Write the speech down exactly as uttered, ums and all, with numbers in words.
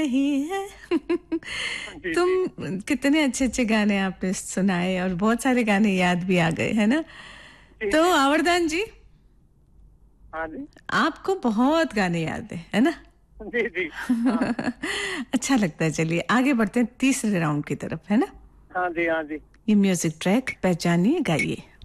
नहीं है। जी, तुम जी। कितने अच्छे-अच्छे गाने आपने सुनाए और बहुत सारे गाने याद भी आ गए, है ना? जी, तो जी। आवर्धन जी हाँ जी। आपको बहुत गाने याद है, है ना? जी, जी। हाँ। अच्छा लगता है, चलिए आगे बढ़ते हैं तीसरे राउंड की तरफ, है ना? हाँ जी, हाँ जी। ये म्यूजिक ट्रैक पहचानिए, गाइए।